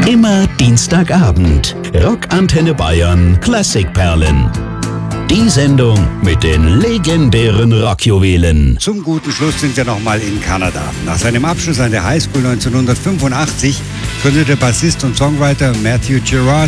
Immer Dienstagabend. Rockantenne Bayern Klassikperlen. Die Sendung mit den legendären Rockjuwelen. Zum guten Schluss sind wir nochmal in Kanada. Nach seinem Abschluss an der Highschool 1985 gründete Bassist und Songwriter Matthew Gerard